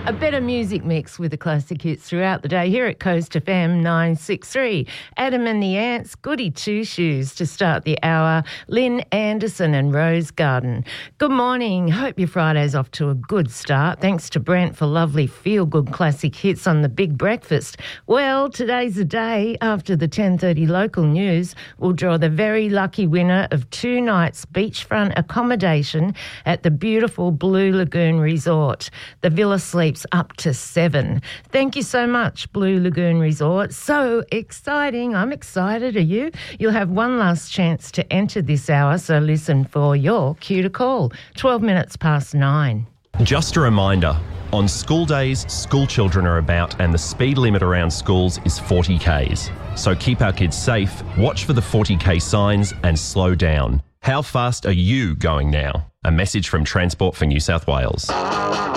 A better music mix with the classic hits throughout the day here at Coast FM 963. Adam and the Ants, Goody Two Shoes to start the hour. Lynn Anderson and Rose Garden. Good morning. Hope your Friday's off to a good start. Thanks to Brent for lovely feel-good classic hits on the Big Breakfast. Well, today's the day after the 10:30 local news. We'll draw the very lucky winner of 2 nights beachfront accommodation at the beautiful Blue Lagoon Resort. The villa sleeps up to 7. Thank you so much, Blue Lagoon Resort. So exciting. I'm excited. Are you? You'll have one last chance to enter this hour, so listen for your cue to call. 12 minutes past 9. Just a reminder, on school days, school children are about and the speed limit around schools is 40 Ks. So keep our kids safe, watch for the 40 K signs and slow down. How fast are you going now? A message from Transport for New South Wales.